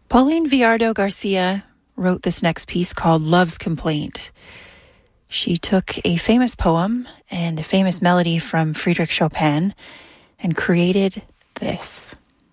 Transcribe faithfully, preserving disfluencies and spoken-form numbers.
Pauline Villardo Garcia wrote this next piece called Love's Complaint. She took a famous poem and a famous melody from Friedrich Chopin and created this.